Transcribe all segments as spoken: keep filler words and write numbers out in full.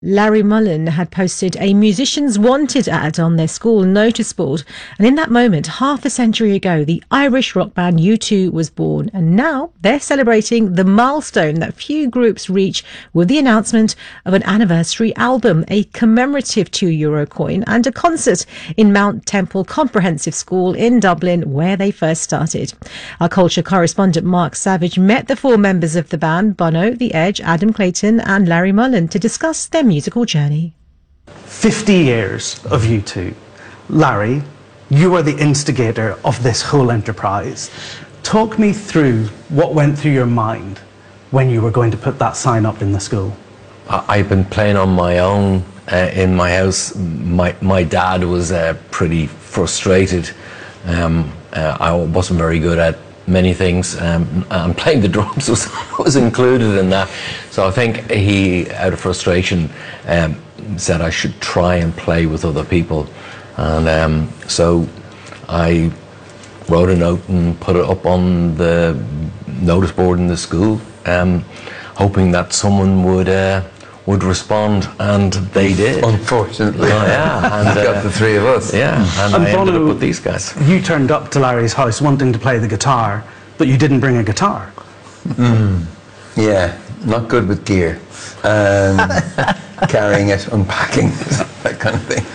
Larry Mullen had posted a musicians wanted ad on their school notice board, and in that moment, half a century ago, the Irish rock band U two was born, and now they're celebrating the milestone that few groups reach with the announcement of an anniversary album, a commemorative two euro coin, and a concert in Mount Temple Comprehensive School in Dublin, where they first started. Our culture correspondent Mark Savage met the four members of the band, Bono, The Edge, Adam Clayton and Larry Mullen, to discuss their musical journey. fifty years of U two. Larry, you are the instigator of this whole enterprise. Talk me through what went through your mind when you were going to put that sign up in the school. I've been playing on my own uh, in my house. My, my dad was uh, pretty frustrated. Um, uh, I wasn't very good at many things, um, and playing the drums was, was included in that. So I think he, out of frustration, um, said I should try and play with other people. And um, so I wrote a note and put it up on the notice board in the school, um, hoping that someone would uh, would respond, and they did. Unfortunately. Oh, yeah. And, uh, got the three of us. Yeah, and, And I Bono, ended up with these guys. You turned up to Larry's house wanting to play the guitar, but you didn't bring a guitar. Mm. Yeah, not good with gear. Um, carrying it, unpacking, that kind of thing.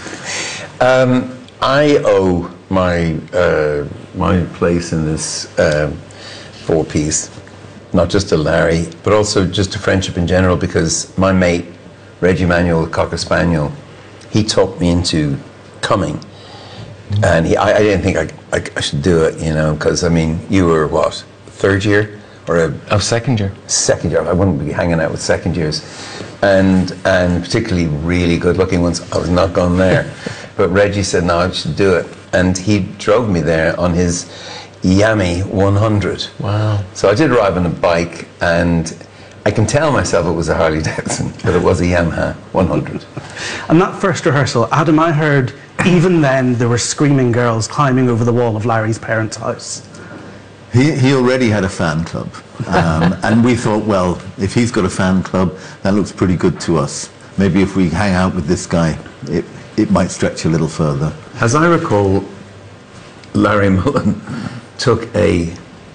Um, I owe my uh, my place in this um, four-piece not just to Larry, but also just to friendship in general, because my mate, Reggie Manuel, the Cocker Spaniel, he talked me into coming. Mm-hmm. And he, I, I didn't think I, I, I should do it, you know, because, I mean, you were, what, third year? Or a oh, second year. Second year. I wouldn't be hanging out with second years. And, and particularly really good-looking ones. I was not going there. But Reggie said, no, I should do it. And he drove me there on his Yami one hundred. Wow. So I did arrive on a bike, and I can tell myself it was a Harley Davidson, but it was a Yamaha one hundred. And that first rehearsal, Adam, I heard even then there were screaming girls climbing over the wall of Larry's parents' house. He, he already had a fan club, um, and we thought, well, if he's got a fan club, that looks pretty good to us. Maybe if we hang out with this guy, it, it might stretch a little further. As I recall, Larry Mullen took a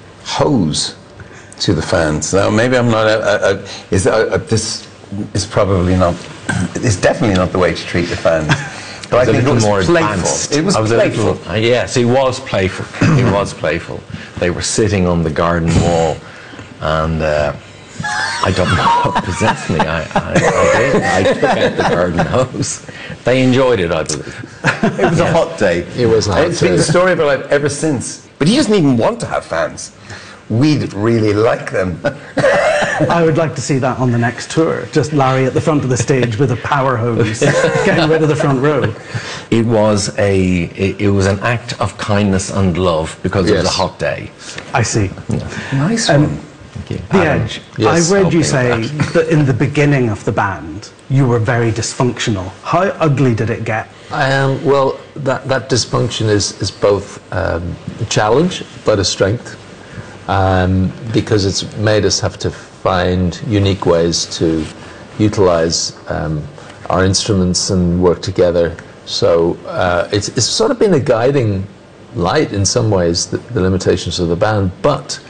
hose to the fans. Now, maybe I'm not a, a, a is a, a, this is probably not, it's definitely not the way to treat the fans. But I think it was more playful. Advanced. It was, was playful. Little, uh, yes, he was playful. He was playful. They were sitting on the garden wall, and uh, I don't know what possessed me. I, I, I did. I took out the garden hose. They enjoyed it, I believe. It was yeah. a hot day. It was a hot It's day. been the story of my life ever since. But he doesn't even want to have fans. We'd really like them. I would like to see that on the next tour. Just Larry at the front of the stage with a power hose, getting rid of the front row. It was a it, it was an act of kindness and love, because yes. it was a hot day. I see. Yeah. Nice um, one. Thank you. The Adam, Edge. Yes, I read you say that. that in the beginning of the band you were very dysfunctional. How ugly did it get? Um, well, that, that dysfunction is, is both um, a challenge but a strength, um, because it's made us have to find unique ways to utilize um, our instruments and work together. So uh, it's, it's sort of been a guiding light in some ways, the, the limitations of the band, but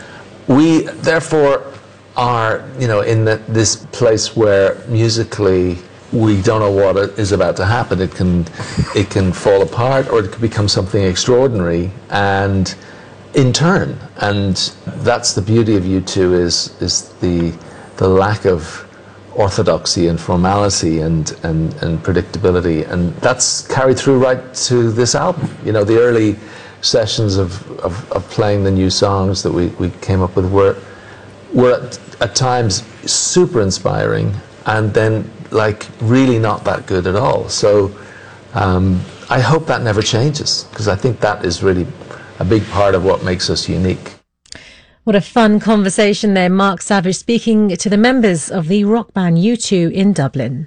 we therefore are, you know, in the, this place where musically we don't know what is about to happen. It can, it can fall apart, or it can become something extraordinary, and in turn. And that's the beauty of U two, is is the the lack of orthodoxy and formality and and and predictability, and that's carried through right to this album. You know, the early sessions of of, of playing the new songs that we we came up with were were at, at times super inspiring, and then like really not that good at all. So um, I hope that never changes, because I think that is really a big part of what makes us unique. What a fun conversation there. Mark Savage speaking to the members of the rock band U two in Dublin.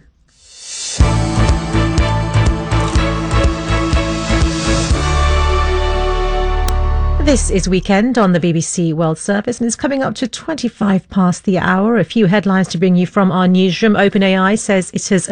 This is Weekend on the B B C World Service, and it's coming up to twenty-five past the hour. A few headlines to bring you from our newsroom. OpenAI says it has